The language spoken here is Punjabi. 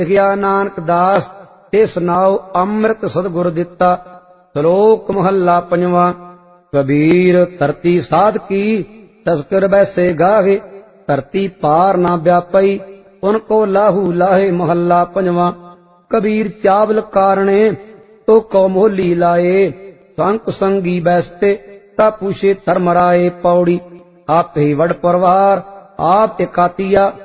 ਲਿਖਿਆ ਨਾਨਕ ਦਾਸ ਤੇ ਸੁਨਾਓ ਅੰਮ੍ਰਿਤ ਸਤਿਗੁਰ ਦਿੱਤਾ। ਸ਼ਲੋਕ ਮਹੱਲਾ ਪੰਜਵਾਂ। ਕਬੀਰ ਧਰਤੀ ਸਾਧ ਕੀ ਤਸਕਰ ਬੈਸੇ ਗਾਵੇ, ਧਰਤੀ ਪਾਰ ਨਾ ਵਿਆਪਈ ਉਨ ਕੋ ਲਾਹੂ ਲਾਹੇ। ਮਹੱਲਾ ਪੰਜਵਾਂ। ਕਬੀਰ ਚਾਵਲ ਕਾਰਣੇ ਤੋ ਕੋ ਮੋਲੀ ਲਾਏ, ਸੰਕ ਸੰਗੀ ਬੈਸਤੇ ਤਾ ਪੂਛੇ ਧਰਮ ਰਾਏ। ਪੌੜੀ। ਆਪੇ ਵਡ ਪਰਵਾਰ ਆਪ ਇਕਾਤੀਆ,